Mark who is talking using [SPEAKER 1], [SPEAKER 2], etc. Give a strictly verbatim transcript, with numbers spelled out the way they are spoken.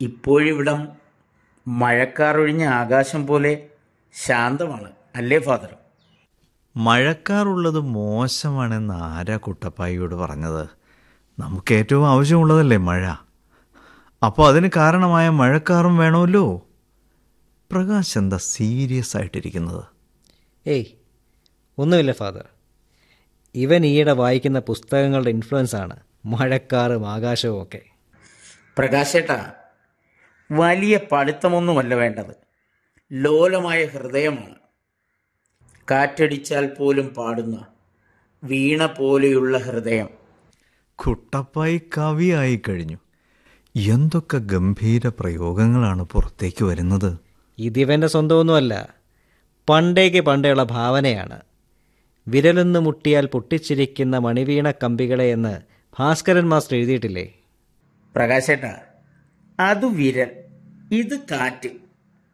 [SPEAKER 1] ഇപ്പോഴിവിടം മഴക്കാറൊഴിഞ്ഞ ആകാശം പോലെ ശാന്തമാണ്, അല്ലേ ഫാദർ?
[SPEAKER 2] മഴക്കാറുള്ളത് മോശമാണെന്ന് ആരാ കുട്ടപ്പായിയോട് പറഞ്ഞത്? നമുക്ക് ഏറ്റവും ആവശ്യമുള്ളതല്ലേ മഴ. അപ്പോൾ അതിന് കാരണമായ മഴക്കാറും വേണമല്ലോ. പ്രകാശ് എന്താ സീരിയസ് ആയിട്ടിരിക്കുന്നത്?
[SPEAKER 3] ഏയ് ഒന്നുമില്ല ഫാദർ. ഇവൻ ഈയിടെ വായിക്കുന്ന പുസ്തകങ്ങളുടെ ഇൻഫ്ലുവൻസ് ആണ് മഴക്കാറും ആകാശവും ഒക്കെ.
[SPEAKER 1] പ്രകാശേട്ടാ, വലിയ പഠിത്തമൊന്നുമല്ല വേണ്ടത്, ലോലമായ ഹൃദയമാണ്. കാറ്റടിച്ചാൽ പോലും പാടുന്ന വീണ പോലെയുള്ള ഹൃദയം.
[SPEAKER 2] കുട്ടപ്പായി കവിയായി കഴിഞ്ഞു. എന്തൊക്കെ ഗംഭീര പ്രയോഗങ്ങളാണ് പുറത്തേക്ക് വരുന്നത്.
[SPEAKER 3] ഇതിവൻ്റെ സ്വന്തമൊന്നുമല്ല, പണ്ടേക്ക് പണ്ടേയുള്ള ഭാവനയാണ്. വിരലൊന്ന് മുട്ടിയാൽ പൊട്ടിച്ചിരിക്കുന്ന മണിവീണ കമ്പികളെ എന്ന് ഭാസ്കരൻ മാസ്റ്റർ എഴുതിയിട്ടില്ലേ?
[SPEAKER 1] പ്രകാശേട്ടാ, അത് വിരൽ, ഇത് കാറ്റ്.